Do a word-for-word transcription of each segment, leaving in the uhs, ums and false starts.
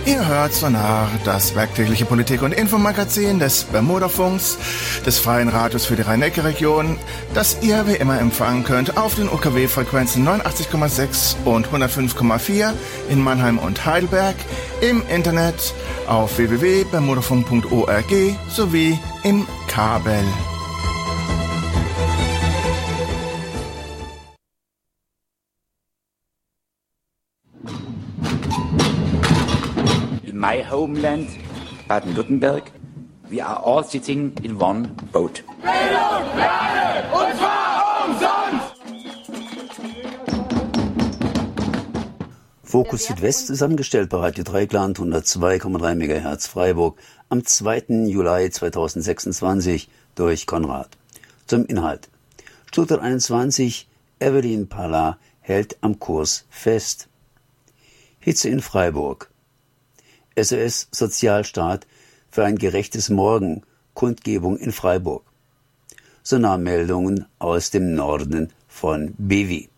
Ihr hört Sonar, das werktägliche Politik- und Infomagazin des Bermudafunks, des Freien Radios für die Rhein-Neckar-Region, das ihr wie immer empfangen könnt auf den U K W-Frequenzen neunundachtzig Komma sechs und hundertfünf Komma vier in Mannheim und Heidelberg, im Internet auf w w w punkt bermudafunk punkt org sowie im Kabel. My homeland, Baden-Württemberg, we are all sitting in one boat. Bildung für alle, und zwar umsonst! Fokus Südwest zusammengestellt bei Radio Dreieckland hundertzwei Komma drei Megahertz Freiburg am zweiten Juli zweitausendsechsundzwanzig durch Konrad. Zum Inhalt. Stuttgart einundzwanzig, Evelyn Palla hält am Kurs fest. Hitze in Freiburg. S O S Sozialstaat für ein gerechtes Morgen, Kundgebung in Freiburg. Sonarmeldungen aus dem Norden von B W.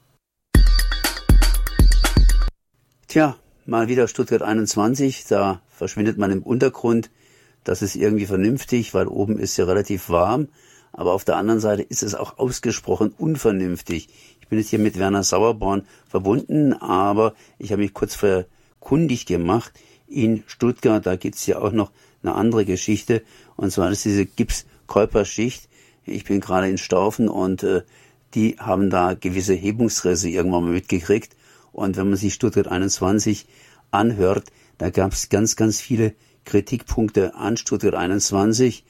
Tja, mal wieder Stuttgart einundzwanzig, da verschwindet man im Untergrund. Das ist irgendwie vernünftig, weil oben ist ja relativ warm, aber auf der anderen Seite ist es auch ausgesprochen unvernünftig. Ich bin jetzt hier mit Werner Sauerborn verbunden, aber ich habe mich kurz verkundig gemacht. In Stuttgart, da gibt's ja auch noch eine andere Geschichte, und zwar ist diese Gipskäuperschicht. Ich bin gerade in Staufen und äh, die haben da gewisse Hebungsrisse irgendwann mal mitgekriegt, und wenn man sich Stuttgart einundzwanzig anhört, da gab's ganz, ganz viele Kritikpunkte an Stuttgart einundzwanzig,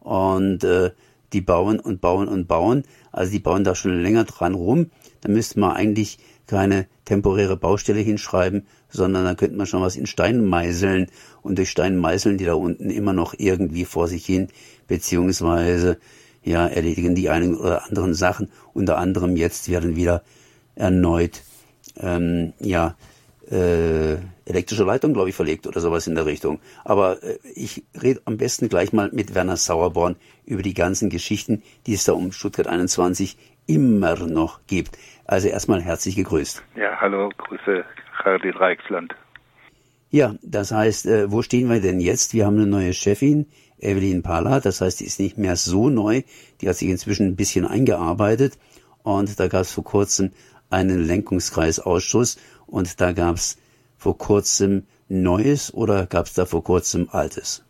und äh, die bauen und bauen und bauen, also die bauen da schon länger dran rum. Da müsste man eigentlich keine temporäre Baustelle hinschreiben, sondern da könnte man schon was in Stein meißeln, und durch Stein meißeln die da unten immer noch irgendwie vor sich hin, beziehungsweise ja erledigen die einen oder anderen Sachen. Unter anderem jetzt werden wieder erneut ähm, ja äh, elektrische Leitung, glaube ich, verlegt oder sowas in der Richtung. Aber äh, ich rede am besten gleich mal mit Werner Sauerborn über die ganzen Geschichten, die es da um Stuttgart einundzwanzig immer noch gibt. Also erstmal herzlich gegrüßt. Ja, hallo, Grüße, Radio Dreieckland. Ja, das heißt, äh, wo stehen wir denn jetzt? Wir haben eine neue Chefin, Evelyn Palla, das heißt, die ist nicht mehr so neu, die hat sich inzwischen ein bisschen eingearbeitet, und da gab es vor kurzem einen Lenkungskreisausschuss, und da gab es vor kurzem Neues, oder gab es da vor kurzem Altes?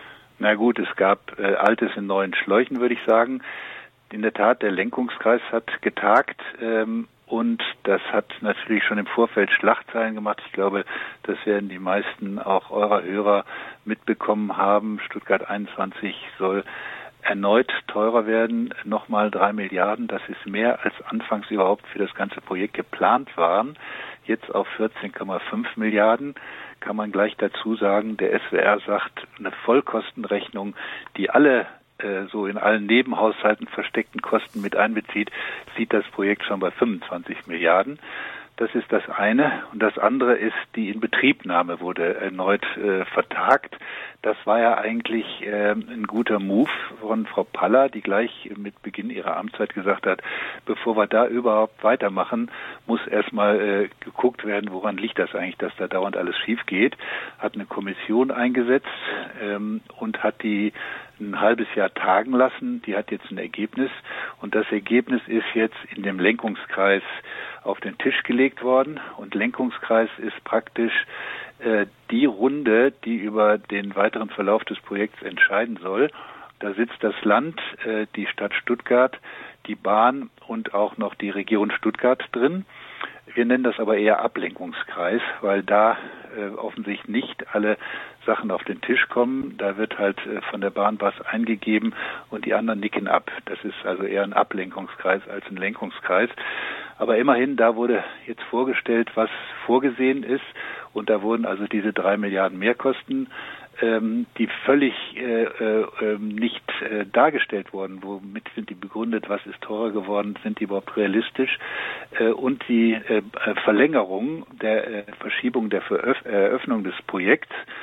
Na gut, es gab äh, Altes in neuen Schläuchen, würde ich sagen. In der Tat, der Lenkungskreis hat getagt, ähm, und das hat natürlich schon im Vorfeld Schlagzeilen gemacht. Ich glaube, das werden die meisten auch eurer Hörer mitbekommen haben. Stuttgart einundzwanzig soll erneut teurer werden, nochmal drei Milliarden. Das ist mehr, als anfangs überhaupt für das ganze Projekt geplant waren. Jetzt auf vierzehn Komma fünf Milliarden. Kann man gleich dazu sagen, der S W R sagt, eine Vollkostenrechnung, die alle so in allen Nebenhaushalten versteckten Kosten mit einbezieht, sieht das Projekt schon bei fünfundzwanzig Milliarden. Das ist das eine. Und das andere ist, die Inbetriebnahme wurde erneut äh, vertagt. Das war ja eigentlich äh, ein guter Move von Frau Palla, die gleich mit Beginn ihrer Amtszeit gesagt hat, bevor wir da überhaupt weitermachen, muss erstmal äh, geguckt werden, woran liegt das eigentlich, dass da dauernd alles schief geht. Hat eine Kommission eingesetzt ähm, und hat die ein halbes Jahr tagen lassen. Die hat jetzt ein Ergebnis, und das Ergebnis ist jetzt in dem Lenkungskreis auf den Tisch gelegt worden, und Lenkungskreis ist praktisch äh, die Runde, die über den weiteren Verlauf des Projekts entscheiden soll. Da sitzt das Land, äh, die Stadt Stuttgart, die Bahn und auch noch die Region Stuttgart drin. Wir nennen das aber eher Ablenkungskreis, weil da äh, offensichtlich nicht alle Sachen auf den Tisch kommen. Da wird halt äh, von der Bahn was eingegeben und die anderen nicken ab. Das ist also eher ein Ablenkungskreis als ein Lenkungskreis. Aber immerhin, da wurde jetzt vorgestellt, was vorgesehen ist, und da wurden also diese drei Milliarden Mehrkosten, ähm, die völlig äh, äh, nicht äh, dargestellt wurden. Womit sind die begründet? Was ist teurer geworden? Sind die überhaupt realistisch? Äh, und die äh, Verlängerung der äh, Verschiebung der Veröf- Eröffnung des Projekts,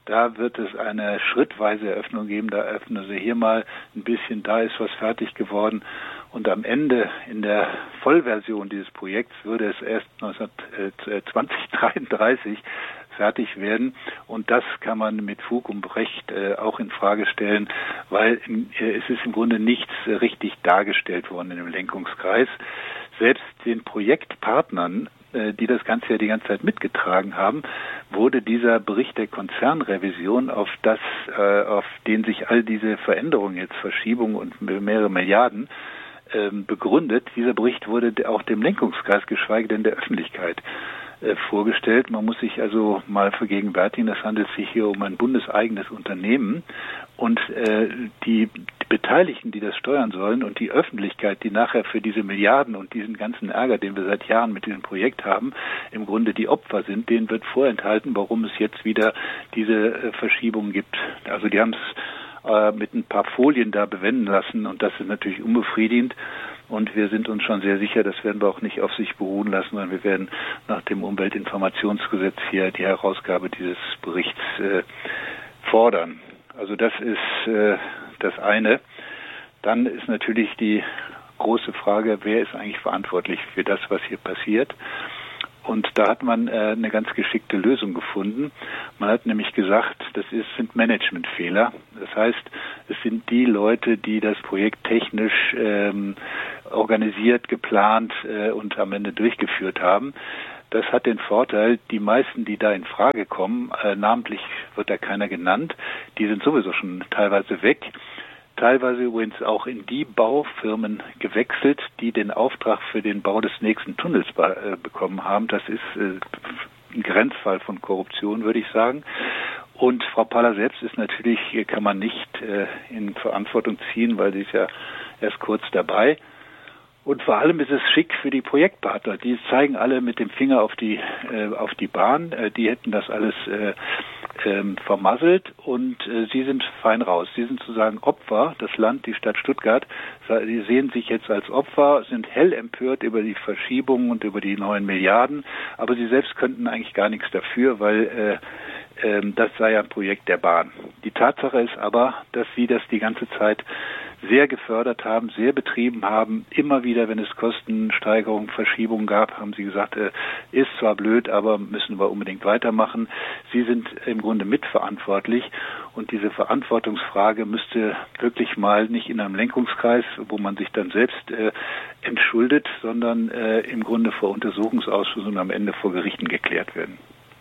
Da wird es eine schrittweise Eröffnung geben. Da öffnen sie hier mal ein bisschen, da ist was fertig geworden. Und am Ende in der Vollversion dieses Projekts würde es erst zwanzig dreiunddreißig fertig werden. Und das kann man mit Fug und Recht äh, auch in Frage stellen, weil äh, es ist im Grunde nichts äh, richtig dargestellt worden in dem Lenkungskreis. Selbst den Projektpartnern, äh, die das Ganze ja die ganze Zeit mitgetragen haben, wurde dieser Bericht der Konzernrevision, auf das, äh, auf den sich all diese Veränderungen jetzt, Verschiebungen und mehrere Milliarden äh, begründet. Dieser Bericht wurde auch dem Lenkungskreis, geschweige denn der Öffentlichkeit, vorgestellt. Man muss sich also mal vergegenwärtigen, es handelt sich hier um ein bundeseigenes Unternehmen und äh, die Beteiligten, die das steuern sollen und die Öffentlichkeit, die nachher für diese Milliarden und diesen ganzen Ärger, den wir seit Jahren mit diesem Projekt haben, im Grunde die Opfer sind, denen wird vorenthalten, warum es jetzt wieder diese äh, Verschiebung gibt. Also die haben es äh, mit ein paar Folien da bewenden lassen und das ist natürlich unbefriedigend. Und wir sind uns schon sehr sicher, das werden wir auch nicht auf sich beruhen lassen, sondern wir werden nach dem Umweltinformationsgesetz hier die Herausgabe dieses Berichts äh, fordern. Also das ist äh, das eine. Dann ist natürlich die große Frage, wer ist eigentlich verantwortlich für das, was hier passiert? Und da hat man äh, eine ganz geschickte Lösung gefunden. Man hat nämlich gesagt, das ist, sind Managementfehler. Das heißt, es sind die Leute, die das Projekt technisch ähm, organisiert, geplant äh, und am Ende durchgeführt haben. Das hat den Vorteil, die meisten, die da in Frage kommen, äh, namentlich wird da keiner genannt, die sind sowieso schon teilweise weg. Teilweise übrigens auch in die Baufirmen gewechselt, die den Auftrag für den Bau des nächsten Tunnels be- äh, bekommen haben. Das ist äh, ein Grenzfall von Korruption, würde ich sagen. Und Frau Paller selbst ist natürlich, kann man nicht äh, in Verantwortung ziehen, weil sie ist ja erst kurz dabei. Und vor allem ist es schick für die Projektpartner. Die zeigen alle mit dem Finger auf die äh, auf die Bahn. Äh, die hätten das alles äh, ähm, vermasselt und äh, sie sind fein raus. Sie sind sozusagen Opfer. Das Land, die Stadt Stuttgart, die sehen sich jetzt als Opfer, sind hell empört über die Verschiebungen und über die neuen Milliarden. Aber sie selbst könnten eigentlich gar nichts dafür, weil äh, äh, das sei ja ein Projekt der Bahn. Die Tatsache ist aber, dass sie das die ganze Zeit sehr gefördert haben, sehr betrieben haben. Immer wieder, wenn es Kostensteigerungen, Verschiebungen gab, haben sie gesagt, äh, ist zwar blöd, aber müssen wir unbedingt weitermachen. Sie sind im Grunde mitverantwortlich und diese Verantwortungsfrage müsste wirklich mal nicht in einem Lenkungskreis, wo man sich dann selbst äh, entschuldet, sondern äh, im Grunde vor Untersuchungsausschuss und am Ende vor Gerichten geklärt werden.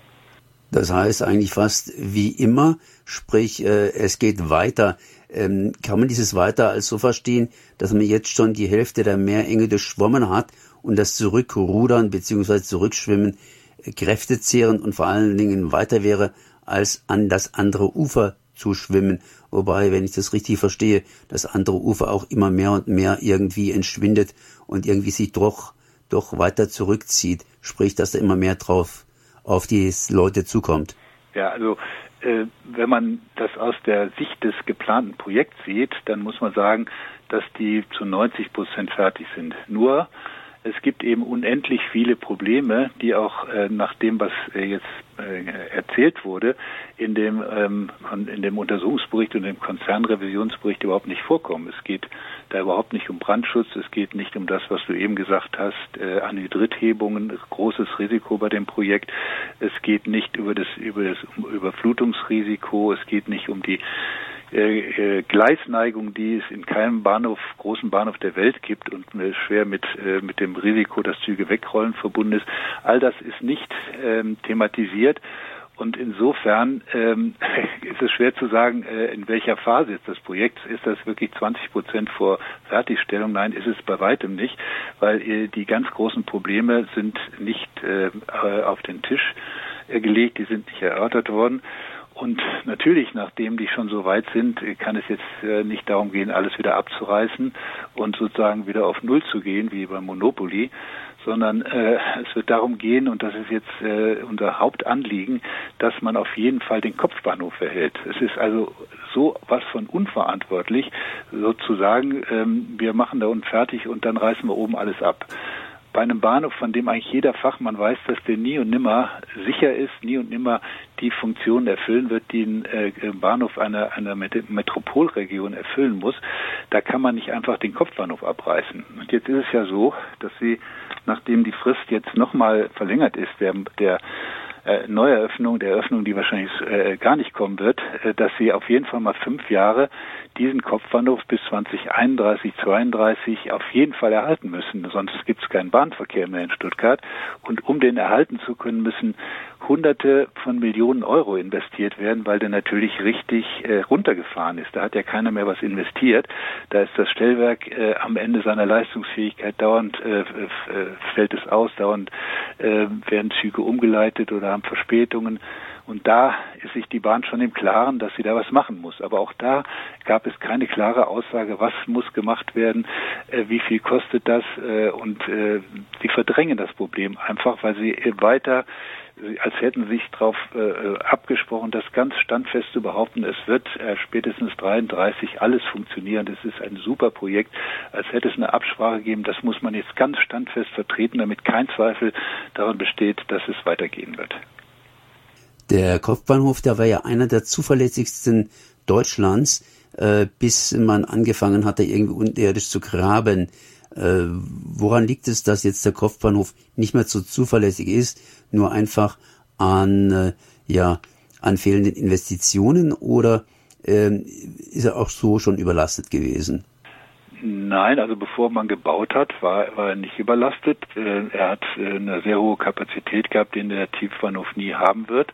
Das heißt eigentlich fast wie immer, sprich äh, es geht weiter. Ähm, kann man dieses weiter als so verstehen, dass man jetzt schon die Hälfte der Meerenge durchschwommen hat und das Zurückrudern bzw. Zurückschwimmen äh, kräftezehrend und vor allen Dingen weiter wäre, als an das andere Ufer zu schwimmen. Wobei, wenn ich das richtig verstehe, das andere Ufer auch immer mehr und mehr irgendwie entschwindet und irgendwie sich doch, doch weiter zurückzieht. Sprich, dass da immer mehr drauf auf die Leute zukommt. Ja, also äh, wenn man das aus der Sicht des geplanten Projekts sieht, dann muss man sagen, dass die zu neunzig Prozent fertig sind. Nur es gibt eben unendlich viele Probleme, die auch äh, nach dem, was äh, jetzt äh, erzählt wurde, in dem ähm, in dem Untersuchungsbericht und dem Konzernrevisionsbericht überhaupt nicht vorkommen. Es geht da überhaupt nicht um Brandschutz, es geht nicht um das, was du eben gesagt hast, äh, Anhydrithebungen, großes Risiko bei dem Projekt. Es geht nicht über das über das Überflutungsrisiko, es geht nicht um die Äh, äh, Gleisneigung, die es in keinem Bahnhof, großen Bahnhof der Welt gibt und äh, schwer mit äh, mit dem Risiko, dass Züge wegrollen, verbunden ist. All das ist nicht ähm, thematisiert und insofern ähm, ist es schwer zu sagen, äh, in welcher Phase ist das Projekt. Ist das wirklich zwanzig Prozent vor Fertigstellung? Nein, ist es bei weitem nicht, weil äh, die ganz großen Probleme sind nicht äh, auf den Tisch äh, gelegt, die sind nicht erörtert worden. Und natürlich, nachdem die schon so weit sind, kann es jetzt äh, nicht darum gehen, alles wieder abzureißen und sozusagen wieder auf Null zu gehen, wie beim Monopoly, sondern äh, es wird darum gehen, und das ist jetzt äh, unser Hauptanliegen, dass man auf jeden Fall den Kopfbahnhof erhält. Es ist also so was von unverantwortlich, sozusagen, ähm, wir machen da unten fertig und dann reißen wir oben alles ab. Bei einem Bahnhof, von dem eigentlich jeder Fachmann weiß, dass der nie und nimmer sicher ist, nie und nimmer die Funktion erfüllen wird, die ein äh, Bahnhof einer, einer Metropolregion erfüllen muss. Da kann man nicht einfach den Kopfbahnhof abreißen. Und jetzt ist es ja so, dass sie, nachdem die Frist jetzt nochmal verlängert ist, der, der äh, Neueröffnung, der Eröffnung, die wahrscheinlich äh, gar nicht kommen wird, äh, dass sie auf jeden Fall mal fünf Jahre diesen Kopfbahnhof bis zwanzig einunddreißig, zweiunddreißig auf jeden Fall erhalten müssen. Sonst gibt es keinen Bahnverkehr mehr in Stuttgart. Und um den erhalten zu können, müssen Hunderte von Millionen Euro investiert werden, weil der natürlich richtig äh, runtergefahren ist. Da hat ja keiner mehr was investiert. Da ist das Stellwerk äh, am Ende seiner Leistungsfähigkeit, dauernd äh, äh, fällt es aus, dauernd äh, werden Züge umgeleitet oder haben Verspätungen. Und da ist sich die Bahn schon im Klaren, dass sie da was machen muss. Aber auch da gab es keine klare Aussage, was muss gemacht werden, äh, wie viel kostet das. Äh, und äh, sie verdrängen das Problem einfach, weil sie weiter, als hätten sie sich darauf äh, abgesprochen, das ganz standfest zu behaupten, es wird äh, spätestens dreiunddreißig alles funktionieren. Das ist ein super Projekt, als hätte es eine Absprache gegeben. Das muss man jetzt ganz standfest vertreten, damit kein Zweifel daran besteht, dass es weitergehen wird. Der Kopfbahnhof, der war ja einer der zuverlässigsten Deutschlands, äh, bis man angefangen hatte, irgendwie unterirdisch zu graben. Äh, woran liegt es, dass jetzt der Kopfbahnhof nicht mehr so zuverlässig ist? Nur einfach an, äh, ja, an fehlenden Investitionen, oder äh, ist er auch so schon überlastet gewesen? Nein, also bevor man gebaut hat, war, war er nicht überlastet. Äh, er hat äh, eine sehr hohe Kapazität gehabt, den der Tiefbahnhof nie haben wird.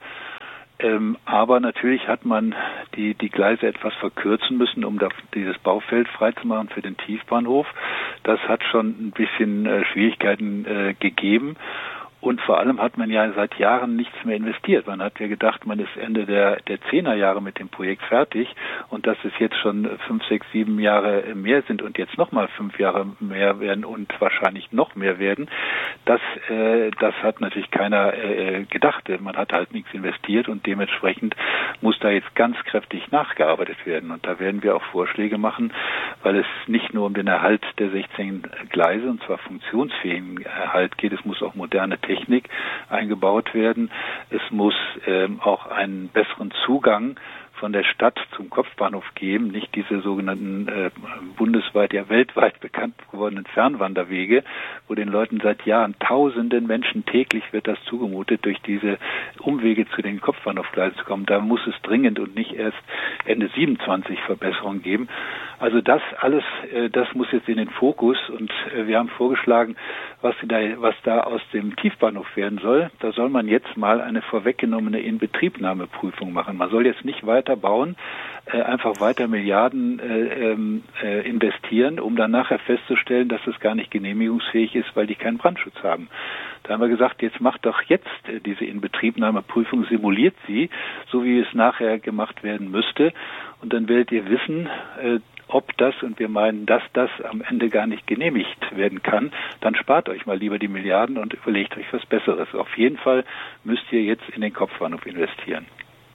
Ähm, aber natürlich hat man die, die Gleise etwas verkürzen müssen, um da dieses Baufeld freizumachen für den Tiefbahnhof. Das hat schon ein bisschen äh, Schwierigkeiten äh, gegeben. Und vor allem hat man ja seit Jahren nichts mehr investiert. Man hat ja gedacht, man ist Ende der, der Zehnerjahre mit dem Projekt fertig, und dass es jetzt schon fünf, sechs, sieben Jahre mehr sind und jetzt nochmal fünf Jahre mehr werden und wahrscheinlich noch mehr werden, das, äh, das hat natürlich keiner äh, gedacht. Man hat halt nichts investiert, und dementsprechend muss da jetzt ganz kräftig nachgearbeitet werden. Und da werden wir auch Vorschläge machen, weil es nicht nur um den Erhalt der sechzehn Gleise, und zwar funktionsfähigen Erhalt geht, es muss auch moderne Technik Technik eingebaut werden. Es muss ähm, auch einen besseren Zugang von der Stadt zum Kopfbahnhof geben, nicht diese sogenannten äh, bundesweit, ja weltweit bekannt gewordenen Fernwanderwege, wo den Leuten seit Jahren, tausenden Menschen täglich wird das zugemutet, durch diese Umwege zu den Kopfbahnhofgleisen zu kommen. Da muss es dringend und nicht erst Ende siebenundzwanzig Verbesserungen geben. Also das alles, äh, das muss jetzt in den Fokus, und äh, wir haben vorgeschlagen, was da, was da aus dem Tiefbahnhof werden soll. Da soll man jetzt mal eine vorweggenommene Inbetriebnahmeprüfung machen. Man soll jetzt nicht weiter bauen, äh, einfach weiter Milliarden äh, äh, investieren, um dann nachher festzustellen, dass es gar nicht genehmigungsfähig ist, weil die keinen Brandschutz haben. Da haben wir gesagt, jetzt macht doch jetzt äh, diese Inbetriebnahmeprüfung, simuliert sie, so wie es nachher gemacht werden müsste, und dann werdet ihr wissen, äh, ob das, und wir meinen, dass das am Ende gar nicht genehmigt werden kann, dann spart euch mal lieber die Milliarden und überlegt euch was Besseres. Auf jeden Fall müsst ihr jetzt in den Kopfbahnhof investieren.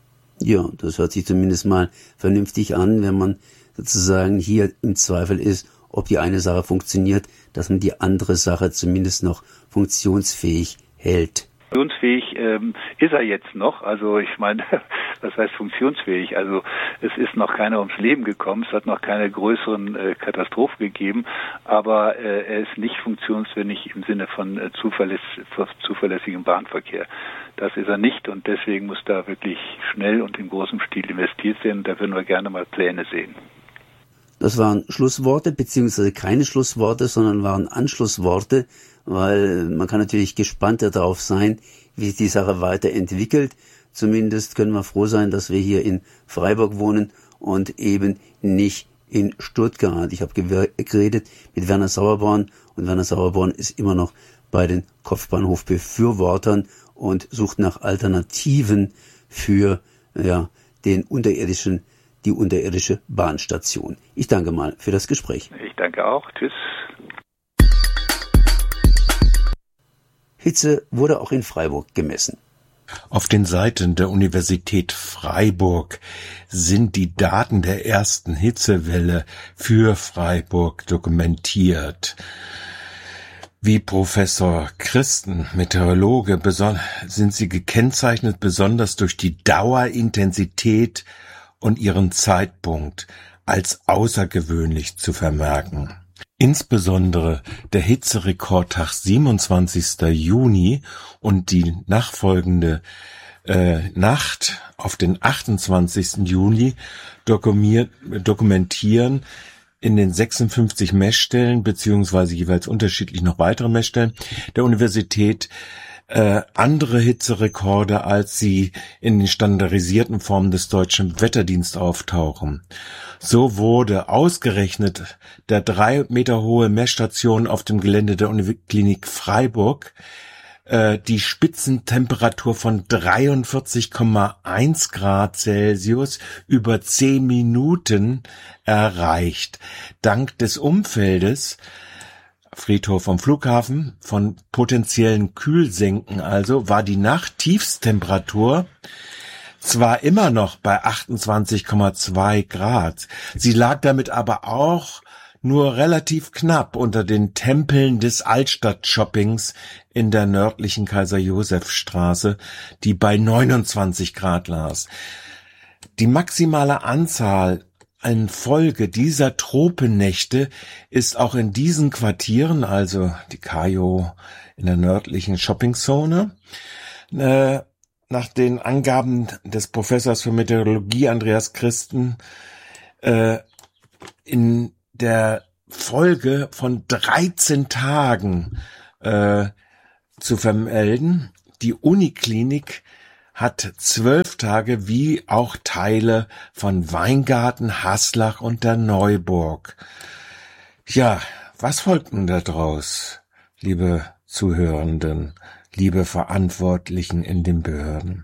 Ja, das hört sich zumindest mal vernünftig an, wenn man sozusagen hier im Zweifel ist, ob die eine Sache funktioniert, dass man die andere Sache zumindest noch funktionsfähig hält. Funktionsfähig ähm, ist er jetzt noch, also ich meine, was heißt funktionsfähig? Also es ist noch keiner ums Leben gekommen, es hat noch keine größeren äh, Katastrophen gegeben, aber äh, er ist nicht funktionsfähig im Sinne von äh, zuverläss zuverlässigem Bahnverkehr. Das ist er nicht, und deswegen muss da wirklich schnell und in großem Stil investiert werden. Da würden wir gerne mal Pläne sehen. Das waren Schlussworte, beziehungsweise keine Schlussworte, sondern waren Anschlussworte, weil man kann natürlich gespannter darauf sein, wie sich die Sache weiterentwickelt. Zumindest können wir froh sein, dass wir hier in Freiburg wohnen und eben nicht in Stuttgart. Ich habe geredet mit Werner Sauerborn, und Werner Sauerborn ist immer noch bei den Kopfbahnhofbefürwortern und sucht nach Alternativen für ja, den unterirdischen, die unterirdische Bahnstation. Ich danke mal für das Gespräch. Ich danke auch. Tschüss. Hitze wurde auch in Freiburg gemessen. Auf den Seiten der Universität Freiburg sind die Daten der ersten Hitzewelle für Freiburg dokumentiert. Wie Professor Christen, Meteorologe, beson- sind Sie gekennzeichnet besonders durch die Dauer, Intensität und ihren Zeitpunkt als außergewöhnlich zu vermerken. Insbesondere der Hitzerekordtag siebenundzwanzigster Juni und die nachfolgende äh, Nacht auf den achtundzwanzigsten Juli dokumentiert, dokumentieren in den sechsundfünfzig Messstellen beziehungsweise jeweils unterschiedlich noch weitere Messstellen der Universität äh, andere Hitzerekorde, als sie in den standardisierten Formen des Deutschen Wetterdienstes auftauchen. So wurde ausgerechnet der drei Meter hohe Messstation auf dem Gelände der Uniklinik Freiburg äh, die Spitzentemperatur von dreiundvierzig Komma eins Grad Celsius über zehn Minuten erreicht. Dank des Umfeldes Friedhof vom Flughafen von potenziellen Kühlsenken also war die Nachttiefsttemperatur zwar immer noch bei achtundzwanzig Komma zwei Grad, sie lag damit aber auch nur relativ knapp unter den Tempeln des Altstadt-Shoppings in der nördlichen Kaiser-Josef-Straße, die bei neunundzwanzig Grad las. Die maximale Anzahl in Folge dieser Tropennächte ist auch in diesen Quartieren, also die Kajo in der nördlichen Shoppingzone, äh, nach den Angaben des Professors für Meteorologie Andreas Christen äh, in der Folge von dreizehn Tagen äh, zu vermelden. Die Uniklinik hat zwölf Tage wie auch Teile von Weingarten, Haslach und der Neuburg. Ja, was folgt nun daraus, liebe Zuhörenden, liebe Verantwortlichen in den Behörden?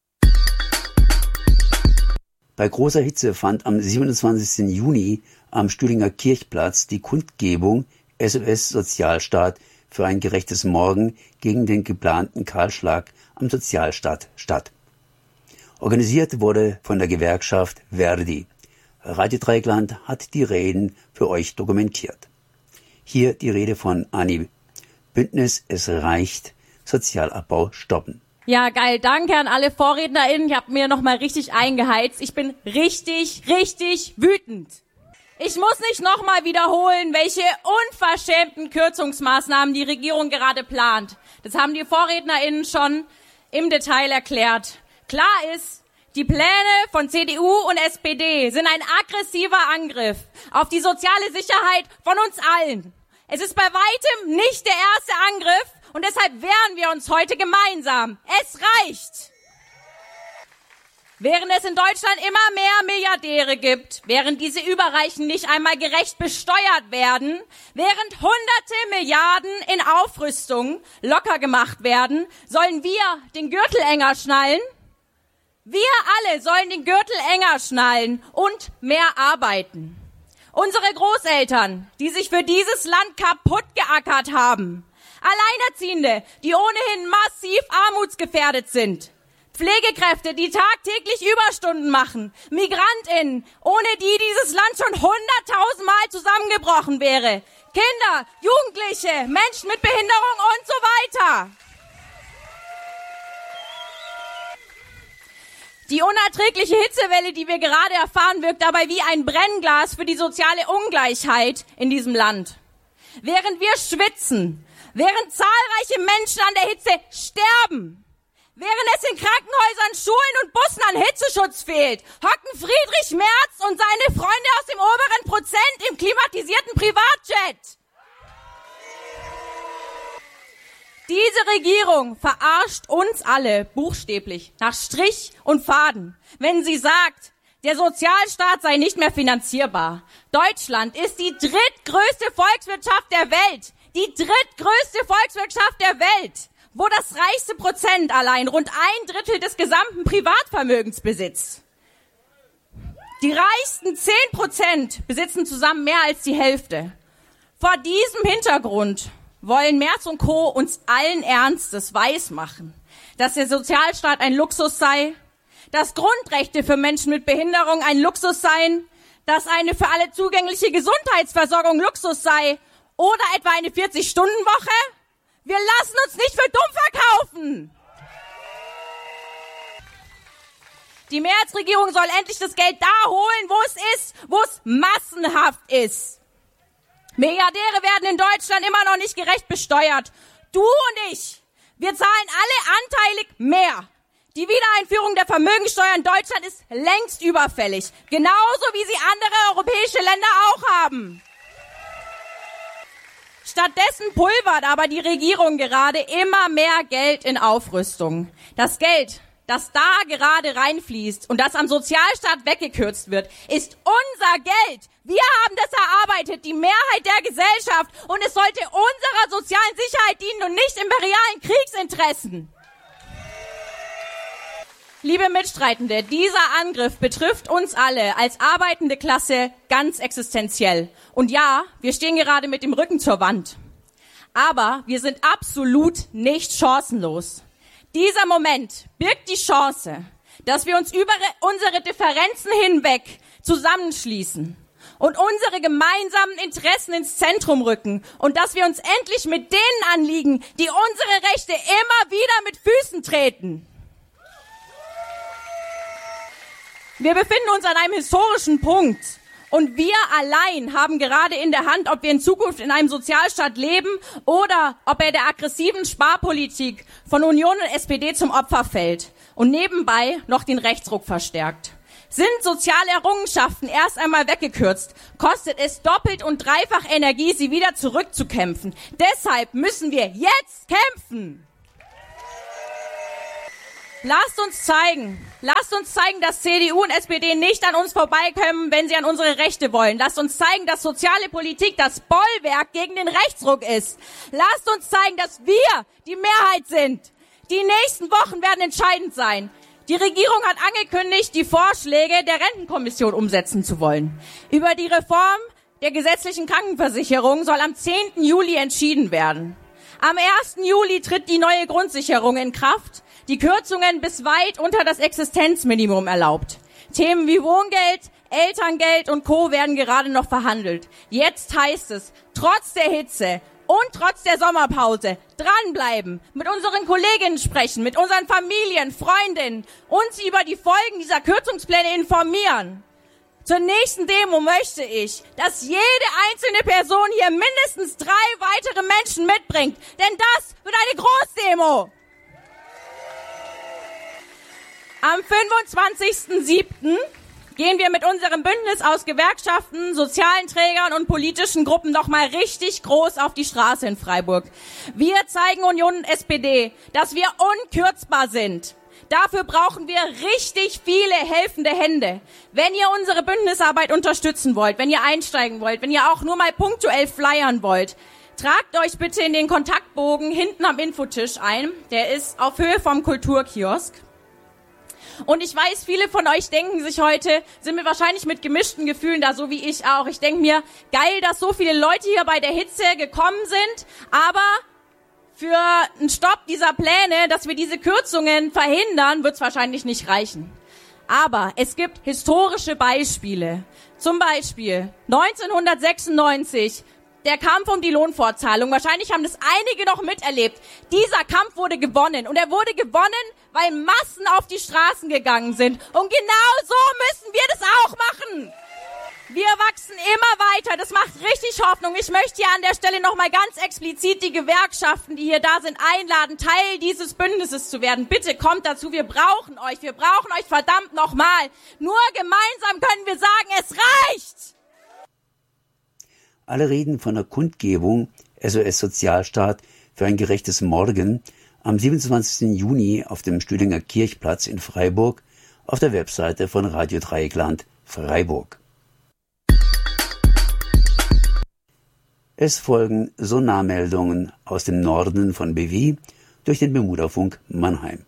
Bei großer Hitze fand am siebenundzwanzigsten Juni am Stühlinger Kirchplatz die Kundgebung S O S Sozialstaat für ein gerechtes Morgen gegen den geplanten Kahlschlag am Sozialstaat statt. Organisiert wurde von der Gewerkschaft Verdi. Radio Dreieckland hat die Reden für euch dokumentiert. Hier die Rede von Anni. Bündnis Es reicht, Sozialabbau stoppen. Ja, geil. Danke an alle VorrednerInnen. Ich habe mir nochmal richtig eingeheizt. Ich bin richtig, richtig wütend. Ich muss nicht nochmal wiederholen, welche unverschämten Kürzungsmaßnahmen die Regierung gerade plant. Das haben die VorrednerInnen schon im Detail erklärt. Klar ist, die Pläne von C D U und S P D sind ein aggressiver Angriff auf die soziale Sicherheit von uns allen. Es ist bei weitem nicht der erste Angriff und deshalb wehren wir uns heute gemeinsam. Es reicht! Während es in Deutschland immer mehr Milliardäre gibt, während diese Überreichen nicht einmal gerecht besteuert werden, während hunderte Milliarden in Aufrüstung locker gemacht werden, sollen wir den Gürtel enger schnallen? Wir alle sollen den Gürtel enger schnallen und mehr arbeiten. Unsere Großeltern, die sich für dieses Land kaputt geackert haben, Alleinerziehende, die ohnehin massiv armutsgefährdet sind, Pflegekräfte, die tagtäglich Überstunden machen, MigrantInnen, ohne die dieses Land schon hunderttausendmal zusammengebrochen wäre, Kinder, Jugendliche, Menschen mit Behinderung und so weiter. Die unerträgliche Hitzewelle, die wir gerade erfahren, wirkt dabei wie ein Brennglas für die soziale Ungleichheit in diesem Land. Während wir schwitzen, während zahlreiche Menschen an der Hitze sterben, während es in Krankenhäusern, Schulen und Bussen an Hitzeschutz fehlt, hocken Friedrich Merz und seine Freunde aus dem oberen Prozent im klimatisierten Privatjet. Diese Regierung verarscht uns alle buchstäblich nach Strich und Faden, wenn sie sagt, der Sozialstaat sei nicht mehr finanzierbar. Deutschland ist die drittgrößte Volkswirtschaft der Welt. Die drittgrößte Volkswirtschaft der Welt, wo das reichste Prozent allein rund ein Drittel des gesamten Privatvermögens besitzt. Die reichsten zehn Prozent besitzen zusammen mehr als die Hälfte. Vor diesem Hintergrund wollen Merz und Co. uns allen Ernstes weismachen, dass der Sozialstaat ein Luxus sei, dass Grundrechte für Menschen mit Behinderung ein Luxus seien, dass eine für alle zugängliche Gesundheitsversorgung Luxus sei Oder etwa eine vierzig-Stunden-Woche? Wir lassen uns nicht für dumm verkaufen. Die Mehrheitsregierung soll endlich das Geld da holen, wo es ist, wo es massenhaft ist. Milliardäre werden in Deutschland immer noch nicht gerecht besteuert. Du und ich, wir zahlen alle anteilig mehr. Die Wiedereinführung der Vermögensteuer in Deutschland ist längst überfällig. Genauso wie sie andere europäische Länder auch haben. Stattdessen pulvert aber die Regierung gerade immer mehr Geld in Aufrüstung. Das Geld, das da gerade reinfließt und das am Sozialstaat weggekürzt wird, ist unser Geld. Wir haben das erarbeitet, die Mehrheit der Gesellschaft, und es sollte unserer sozialen Sicherheit dienen und nicht imperialen Kriegsinteressen. Liebe Mitstreitende, dieser Angriff betrifft uns alle als arbeitende Klasse ganz existenziell. Und ja, wir stehen gerade mit dem Rücken zur Wand. Aber wir sind absolut nicht chancenlos. Dieser Moment birgt die Chance, dass wir uns über unsere Differenzen hinweg zusammenschließen und unsere gemeinsamen Interessen ins Zentrum rücken und dass wir uns endlich mit denen anliegen, die unsere Rechte immer wieder mit Füßen treten. Wir befinden uns an einem historischen Punkt und wir allein haben gerade in der Hand, ob wir in Zukunft in einem Sozialstaat leben oder ob er der aggressiven Sparpolitik von Union und S P D zum Opfer fällt und nebenbei noch den Rechtsruck verstärkt. Sind soziale Errungenschaften erst einmal weggekürzt, kostet es doppelt und dreifach Energie, sie wieder zurückzukämpfen. Deshalb müssen wir jetzt kämpfen. Lasst uns zeigen, lasst uns zeigen, dass C D U und S P D nicht an uns vorbeikommen, wenn sie an unsere Rechte wollen. Lasst uns zeigen, dass soziale Politik das Bollwerk gegen den Rechtsruck ist. Lasst uns zeigen, dass wir die Mehrheit sind. Die nächsten Wochen werden entscheidend sein. Die Regierung hat angekündigt, die Vorschläge der Rentenkommission umsetzen zu wollen. Über die Reform der gesetzlichen Krankenversicherung soll am zehnten Juli entschieden werden. Am ersten Juli tritt die neue Grundsicherung in Kraft, die Kürzungen bis weit unter das Existenzminimum erlaubt. Themen wie Wohngeld, Elterngeld und Co. werden gerade noch verhandelt. Jetzt heißt es, trotz der Hitze und trotz der Sommerpause dranbleiben, mit unseren Kolleginnen sprechen, mit unseren Familien, Freundinnen und sie über die Folgen dieser Kürzungspläne informieren. Zur nächsten Demo möchte ich, dass jede einzelne Person hier mindestens drei weitere Menschen mitbringt, denn das wird eine Großdemo. Am fünfundzwanzigsten siebten gehen wir mit unserem Bündnis aus Gewerkschaften, sozialen Trägern und politischen Gruppen nochmal richtig groß auf die Straße in Freiburg. Wir zeigen Union und S P D, dass wir unkürzbar sind. Dafür brauchen wir richtig viele helfende Hände. Wenn ihr unsere Bündnisarbeit unterstützen wollt, wenn ihr einsteigen wollt, wenn ihr auch nur mal punktuell flyern wollt, tragt euch bitte in den Kontaktbogen hinten am Infotisch ein. Der ist auf Höhe vom Kulturkiosk. Und ich weiß, viele von euch denken sich heute, sind mir wahrscheinlich mit gemischten Gefühlen da, so wie ich auch. Ich denke mir, geil, dass so viele Leute hier bei der Hitze gekommen sind, aber für einen Stopp dieser Pläne, dass wir diese Kürzungen verhindern, wird es wahrscheinlich nicht reichen. Aber es gibt historische Beispiele. Zum Beispiel neunzehnhundertsechsundneunzig, der Kampf um die Lohnfortzahlung. Wahrscheinlich haben das einige noch miterlebt. Dieser Kampf wurde gewonnen. Und er wurde gewonnen, weil Massen auf die Straßen gegangen sind. Und genau so müssen wir das auch machen. Wir wachsen immer weiter. Das macht richtig Hoffnung. Ich möchte hier an der Stelle nochmal ganz explizit die Gewerkschaften, die hier da sind, einladen, Teil dieses Bündnisses zu werden. Bitte kommt dazu. Wir brauchen euch. Wir brauchen euch verdammt nochmal. Nur gemeinsam können wir sagen, es reicht. Alle reden von einer Kundgebung S O S Sozialstaat für ein gerechtes Morgen am siebenundzwanzigsten Juni auf dem Stühlinger Kirchplatz in Freiburg auf der Webseite von Radio Dreieckland Freiburg. Es folgen Sonarmeldungen aus dem Norden von B W durch den Bermudafunk Mannheim.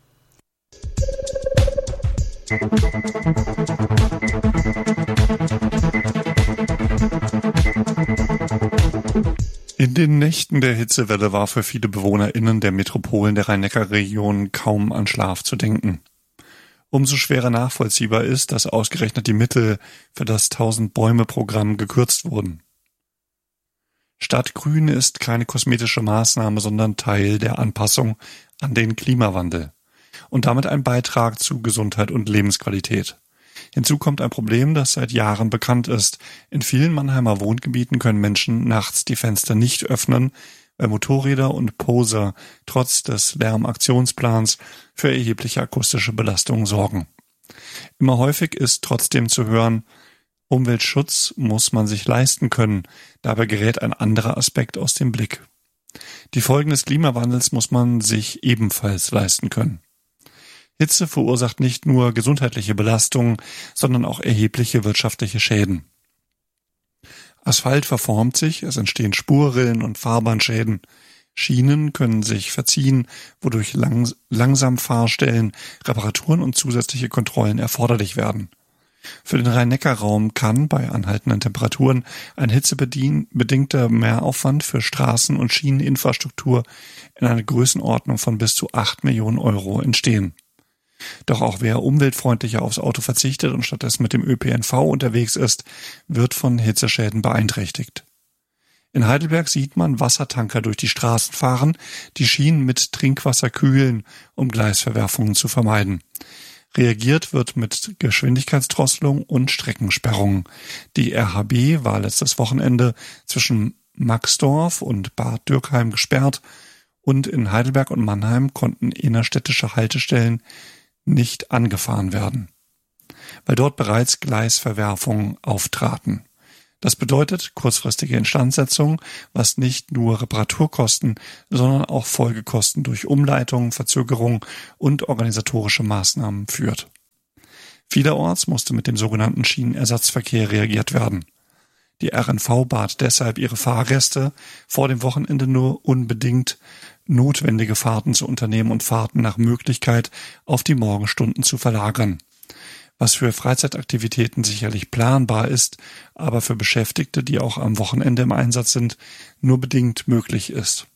In den Nächten der Hitzewelle war für viele BewohnerInnen der Metropolen der Rhein-Neckar-Region kaum an Schlaf zu denken. Umso schwerer nachvollziehbar ist, dass ausgerechnet die Mittel für das Tausend-Bäume-Programm gekürzt wurden. Stadtgrün ist keine kosmetische Maßnahme, sondern Teil der Anpassung an den Klimawandel und damit ein Beitrag zu Gesundheit und Lebensqualität. Hinzu kommt ein Problem, das seit Jahren bekannt ist. In vielen Mannheimer Wohngebieten können Menschen nachts die Fenster nicht öffnen, weil Motorräder und Poser trotz des Lärmaktionsplans für erhebliche akustische Belastungen sorgen. Immer häufig ist trotzdem zu hören, Umweltschutz muss man sich leisten können. Dabei gerät ein anderer Aspekt aus dem Blick. Die Folgen des Klimawandels muss man sich ebenfalls leisten können. Hitze verursacht nicht nur gesundheitliche Belastungen, sondern auch erhebliche wirtschaftliche Schäden. Asphalt verformt sich, es entstehen Spurrillen und Fahrbahnschäden. Schienen können sich verziehen, wodurch lang, Langsamfahrstellen, Reparaturen und zusätzliche Kontrollen erforderlich werden. Für den Rhein-Neckar-Raum kann bei anhaltenden Temperaturen ein hitzebedingter Mehraufwand für Straßen- und Schieneninfrastruktur in einer Größenordnung von bis zu acht Millionen Euro entstehen. Doch auch wer umweltfreundlicher aufs Auto verzichtet und stattdessen mit dem Ö P N V unterwegs ist, wird von Hitzeschäden beeinträchtigt. In Heidelberg sieht man Wassertanker durch die Straßen fahren, die Schienen mit Trinkwasser kühlen, um Gleisverwerfungen zu vermeiden. Reagiert wird mit Geschwindigkeitsdrosselung und Streckensperrungen. Die R H B war letztes Wochenende zwischen Maxdorf und Bad Dürkheim gesperrt und in Heidelberg und Mannheim konnten innerstädtische Haltestellen nicht angefahren werden, weil dort bereits Gleisverwerfungen auftraten. Das bedeutet kurzfristige Instandsetzung, was nicht nur Reparaturkosten, sondern auch Folgekosten durch Umleitungen, Verzögerungen und organisatorische Maßnahmen führt. Vielerorts musste mit dem sogenannten Schienenersatzverkehr reagiert werden. Die R N V bat deshalb ihre Fahrgäste, vor dem Wochenende nur unbedingt notwendige Fahrten zu unternehmen und Fahrten nach Möglichkeit auf die Morgenstunden zu verlagern. Was für Freizeitaktivitäten sicherlich planbar ist, aber für Beschäftigte, die auch am Wochenende im Einsatz sind, nur bedingt möglich ist.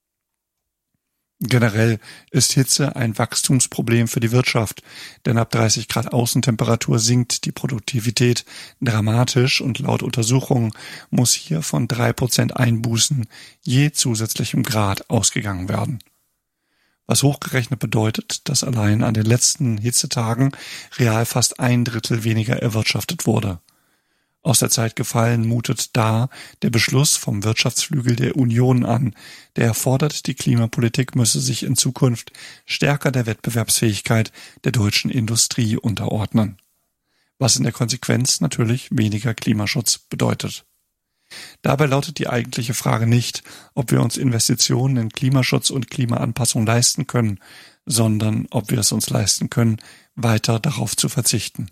Generell ist Hitze ein Wachstumsproblem für die Wirtschaft, denn ab dreißig Grad Außentemperatur sinkt die Produktivität dramatisch und laut Untersuchungen muss hier von drei Prozent Einbußen je zusätzlichem Grad ausgegangen werden. Was hochgerechnet bedeutet, dass allein an den letzten Hitzetagen real fast ein Drittel weniger erwirtschaftet wurde. Aus der Zeit gefallen mutet da der Beschluss vom Wirtschaftsflügel der Union an, der fordert, die Klimapolitik müsse sich in Zukunft stärker der Wettbewerbsfähigkeit der deutschen Industrie unterordnen. Was in der Konsequenz natürlich weniger Klimaschutz bedeutet. Dabei lautet die eigentliche Frage nicht, ob wir uns Investitionen in Klimaschutz und Klimaanpassung leisten können, sondern ob wir es uns leisten können, weiter darauf zu verzichten.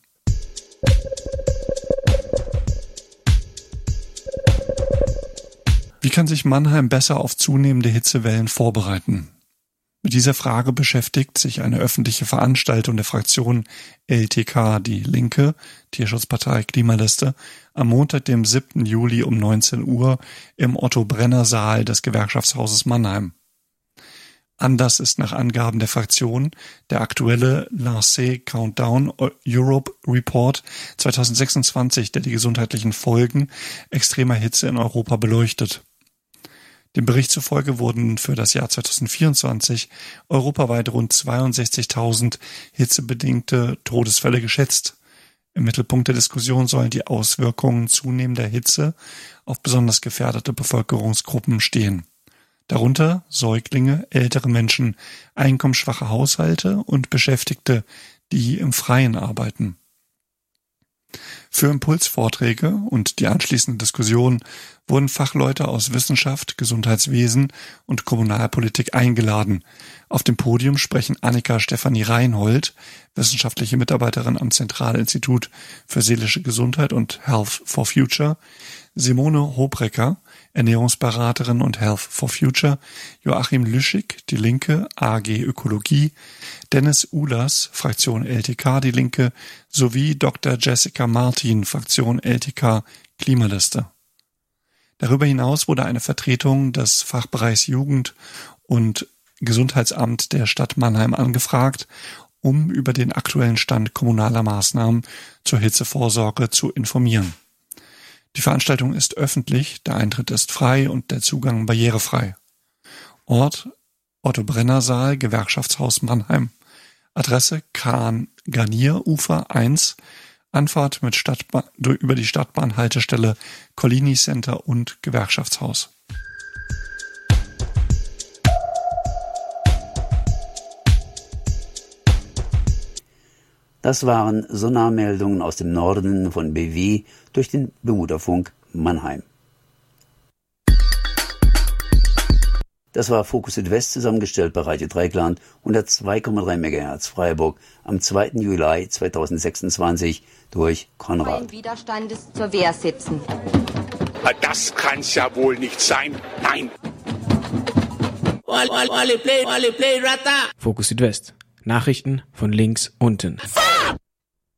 Wie kann sich Mannheim besser auf zunehmende Hitzewellen vorbereiten? Mit dieser Frage beschäftigt sich eine öffentliche Veranstaltung der Fraktion L T K, die Linke, Tierschutzpartei Klimaliste, am Montag, dem siebten Juli um neunzehn Uhr im Otto-Brenner-Saal des Gewerkschaftshauses Mannheim. Anlass ist nach Angaben der Fraktion der aktuelle Lancet Countdown Europe Report zweitausendsechsundzwanzig, der die gesundheitlichen Folgen extremer Hitze in Europa beleuchtet. Dem Bericht zufolge wurden für das Jahr zweitausendvierundzwanzig europaweit rund zweiundsechzigtausend hitzebedingte Todesfälle geschätzt. Im Mittelpunkt der Diskussion sollen die Auswirkungen zunehmender Hitze auf besonders gefährdete Bevölkerungsgruppen stehen. Darunter Säuglinge, ältere Menschen, einkommensschwache Haushalte und Beschäftigte, die im Freien arbeiten. Für Impulsvorträge und die anschließende Diskussion wurden Fachleute aus Wissenschaft, Gesundheitswesen und Kommunalpolitik eingeladen. Auf dem Podium sprechen Annika Stefanie Reinhold, wissenschaftliche Mitarbeiterin am Zentralinstitut für seelische Gesundheit und Health for Future, Simone Hobrecker, Ernährungsberaterin und Health for Future, Joachim Lüschig, die Linke, A G Ökologie, Dennis Uhlers, Fraktion L T K, die Linke, sowie Doktor Jessica Martin, Fraktion L T K, Klimaliste. Darüber hinaus wurde eine Vertretung des Fachbereichs Jugend und Gesundheitsamt der Stadt Mannheim angefragt, um über den aktuellen Stand kommunaler Maßnahmen zur Hitzevorsorge zu informieren. Die Veranstaltung ist öffentlich, der Eintritt ist frei und der Zugang barrierefrei. Ort Otto-Brenner-Saal, Gewerkschaftshaus Mannheim. Adresse Kahn-Garnier-Ufer eins, Anfahrt mit Stadtbahn, über die Stadtbahn-Haltestelle Collini Center und Gewerkschaftshaus. Das waren Sonarmeldungen aus dem Norden von B W durch den Bermuderfunk Mannheim. Das war Fokus Südwest, zusammengestellt bei Radio Dreikland, hundertzwei Komma drei Megahertz Freiburg am zweiten Juli zweitausendsechsundzwanzig durch Konrad. Ein Widerstandes zur Wehr setzen. Das kann's ja wohl nicht sein. Nein. Fokus Südwest. Nachrichten von links unten.